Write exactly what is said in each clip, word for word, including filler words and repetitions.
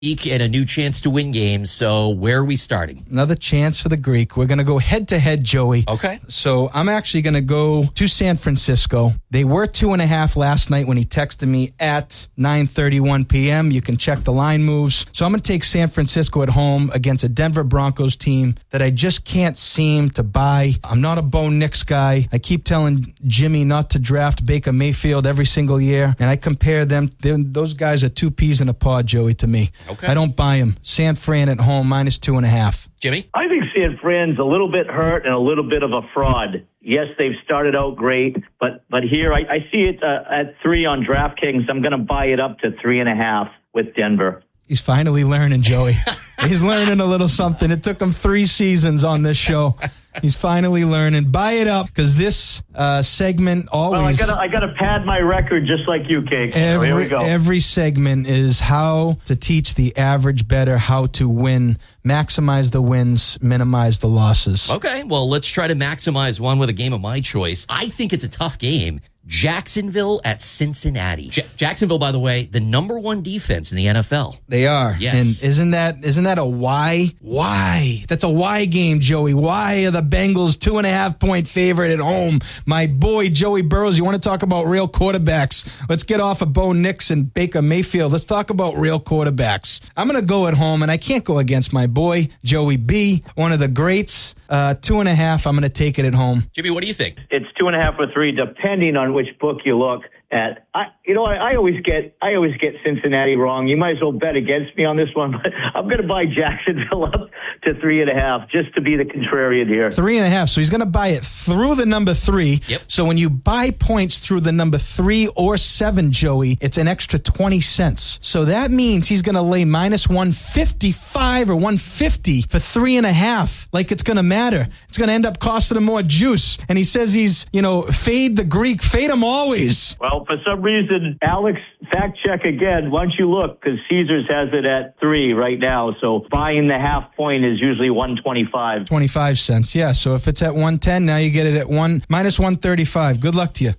week and a new chance to win games. So where are we starting? Another chance for the Greek. We're going to go head-to-head, Joey. Okay. So I'm actually going to go to San Francisco. They were two and a half last night when he texted me at nine thirty-one p.m. You can check the line moves. So I'm going to take San Francisco at home against a Denver Broncos team that I just can't seem to buy. I'm not a Bo Nix guy. I keep telling Jimmy not to draft Baker Mayfield every single year, and I compare them. Those guys are two peas in a pod, Joey, to me. Okay. I don't buy them. San Fran at home, minus two and a half. Jimmy? I think San Fran's a little bit hurt and a little bit of a fraud. Yes, they've started out great, but but here I, I see it uh, at three on DraftKings. I'm going to buy it up to three and a half with Denver. He's finally learning, Joey. He's learning a little something. It took him three seasons on this show. He's finally learning. Buy it up, because this uh, segment always... Well, I got to pad my record just like you, Cake. Every, so here we go. Every segment is how to teach the average bettor how to win, maximize the wins, minimize the losses. Okay, well, let's try to maximize one with a game of my choice. I think it's a tough game. Jacksonville at Cincinnati. J- Jacksonville, by the way, the number one defense in the N F L. They are. Yes. And isn't that isn't that a why? Why? That's a why game, Joey. Why are the Bengals two and a half point favorite at home? My boy, Joey Burrows, you want to talk about real quarterbacks? Let's get off of Bo Nix and Baker Mayfield. Let's talk about real quarterbacks. I'm going to go at home, and I can't go against my boy, Joey B., one of the greats. Uh, two and a half, I'm going to take it at home. Jimmy, what do you think? It's two and a half or three, depending on which book you look at. I, you know, I, I always get, I always get Cincinnati wrong. You might as well bet against me on this one, but I'm going to buy Jacksonville up to three and a half just to be the contrarian here. Three and a half. So he's going to buy it through the number three. Yep. So when you buy points through the number three or seven, Joey, it's an extra twenty cents. So that means he's going to lay minus one fifty-five or one fifty for three and a half. Like it's going to matter. It's going to end up costing him more juice. And he says he's, you know, fade the Greek, fade him always. Well, for some reason, Alex, fact check again. Why don't you look? Because Caesars has it at three right now. So buying the half point is usually one twenty-five. twenty-five cents, yeah. So if it's at one ten, now you get it at one minus one thirty-five. Good luck to you.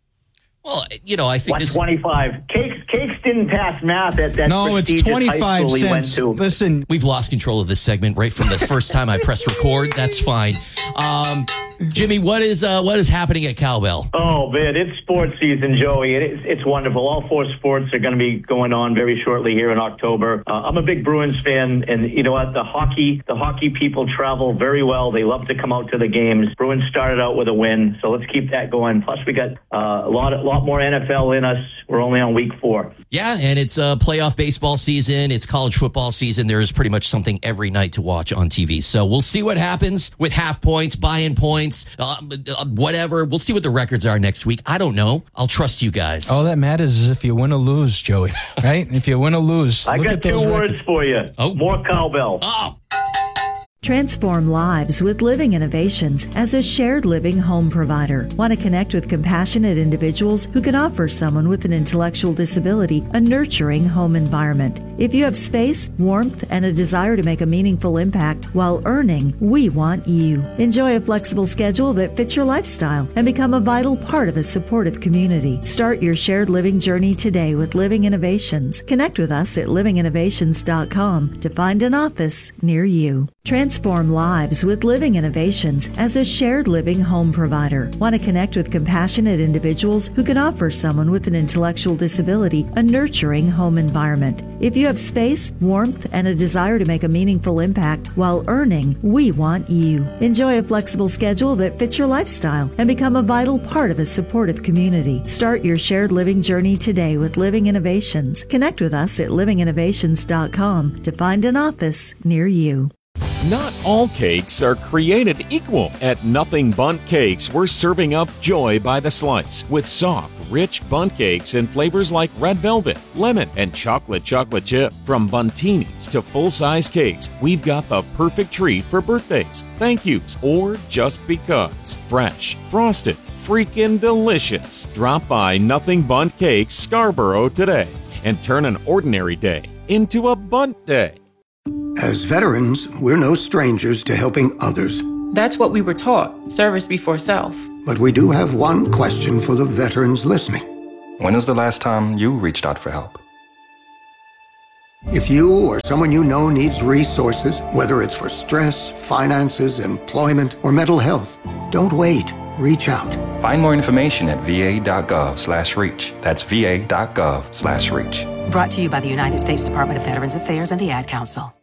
Well, you know, I think this... one twenty-five. Cakes, Cakes didn't pass math at that No, it's prestigious twenty-five high school he went cents. to. Listen, We've lost control of this segment right from the first time I pressed record. That's fine. Um, Jimmy, what is uh, what is happening at Cowbell? Oh, man, it's sports season, Joey. It's, it's wonderful. All four sports are going to be going on very shortly here in October. Uh, I'm a big Bruins fan, and you know what? The hockey, the hockey people travel very well. They love to come out to the games. Bruins started out with a win, so let's keep that going. Plus, we got uh, a lot, a lot more N F L in us. We're only on week four. Yeah, and it's uh, playoff baseball season. It's college football season. There is pretty much something every night to watch on T V. So we'll see what happens with half points, buy-in points, uh, whatever. We'll see what the records are next week. I don't know. I'll trust you guys. all that matters is if you win or lose, Joey, right? If you win or lose. I Look got at two those words records. for you. Oh. More cowbell. Oh, Transform lives with Living Innovations as a shared living home provider. Want to connect with compassionate individuals who can offer someone with an intellectual disability a nurturing home environment. If you have space, warmth, and a desire to make a meaningful impact while earning, we want you. Enjoy a flexible schedule that fits your lifestyle and become a vital part of a supportive community. Start your shared living journey today with Living Innovations. Connect with us at living innovations dot com to find an office near you. Transform lives with Living Innovations as a shared living home provider. Want to connect with compassionate individuals who can offer someone with an intellectual disability a nurturing home environment. If you have space, warmth, and a desire to make a meaningful impact while earning, we want you. Enjoy a flexible schedule that fits your lifestyle and become a vital part of a supportive community. Start your shared living journey today with Living Innovations. Connect with us at living innovations dot com to find an office near you. Not all cakes are created equal. At Nothing Bundt Cakes, we're serving up joy by the slice with soft, rich bundt cakes in flavors like red velvet, lemon, and chocolate chocolate chip. From buntinis to full-size cakes, we've got the perfect treat for birthdays, thank yous, or just because. Fresh, frosted, freaking delicious. Drop by Nothing Bundt Cakes, Scarborough today and turn an ordinary day into a Bundt Day. As veterans, we're no strangers to helping others. That's what we were taught, service before self. But we do have one question for the veterans listening. When was the last time you reached out for help? If you or someone you know needs resources, whether it's for stress, finances, employment, or mental health, don't wait. Reach out. Find more information at va.gov slash reach. That's va.gov slash reach. Brought to you by the United States Department of Veterans Affairs and the Ad Council.